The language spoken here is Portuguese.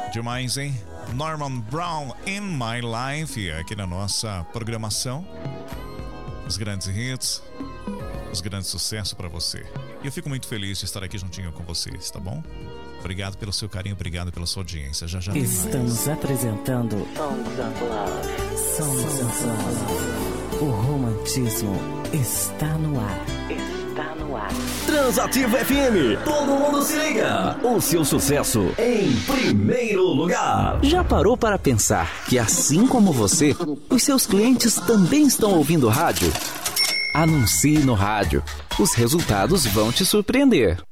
Demais, hein? Norman Brown, In My Life, aqui na nossa programação. Os grandes hits, os grandes sucessos pra você. E eu fico muito feliz de estar aqui juntinho com vocês, tá bom? Obrigado pelo seu carinho, obrigado pela sua audiência. Já já. Estamos apresentando Songs of Love. O romantismo está no ar. Está no ar. Transativo FM, todo mundo se liga. O seu sucesso em primeiro lugar. Já parou para pensar que, assim como você, os seus clientes também estão ouvindo rádio? Anuncie no rádio. Os resultados vão te surpreender.